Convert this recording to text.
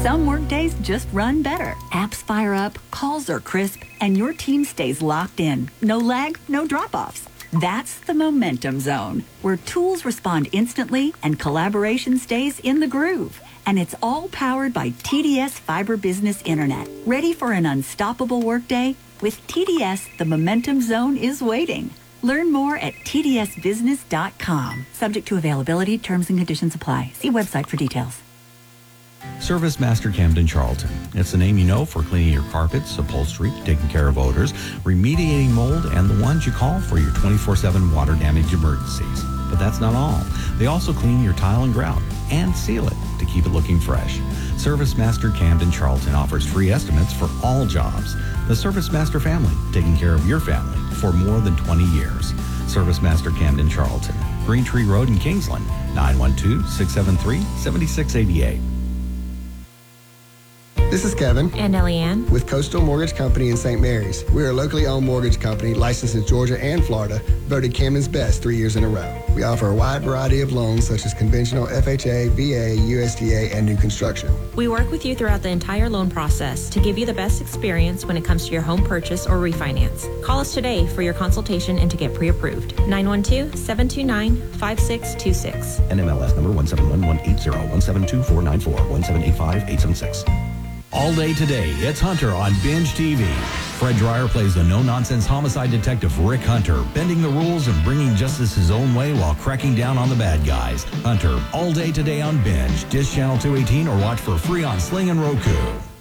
Some workdays just run better. Apps fire up, calls are crisp, and your team stays locked in. No lag, no drop-offs. That's the Momentum Zone, where tools respond instantly and collaboration stays in the groove. And it's all powered by TDS Fiber Business Internet. Ready for an unstoppable workday? With TDS, the Momentum Zone is waiting. Learn more at tdsbusiness.com. Subject to availability, terms and conditions apply. See website for details. Service Master Camden Charlton. It's the name you know for cleaning your carpets, upholstery, taking care of odors, remediating mold, and the ones you call for your 24/7 water damage emergencies. But that's not all. They also clean your tile and grout and seal it to keep it looking fresh. Service Master Camden Charlton offers free estimates for all jobs. The Service Master family, taking care of your family for more than 20 years. Service Master Camden Charlton, Green Tree Road in Kingsland, 912-673-7688. This is Kevin. And Eliane. With Coastal Mortgage Company in St. Mary's. We are a locally owned mortgage company licensed in Georgia and Florida, voted Camden's Best 3 years in a row. We offer a wide variety of loans such as conventional FHA, VA, USDA, and new construction. We work with you throughout the entire loan process to give you the best experience when it comes to your home purchase or refinance. Call us today for your consultation and to get pre-approved. 912-729-5626. NMLS number 171180, 172-494, 1785876. All day today, it's Hunter on Binge TV. Fred Dreyer plays the no-nonsense homicide detective Rick Hunter, bending the rules and bringing justice his own way while cracking down on the bad guys. Hunter, all day today on Binge. Dish Channel 218 or watch for free on Sling and Roku.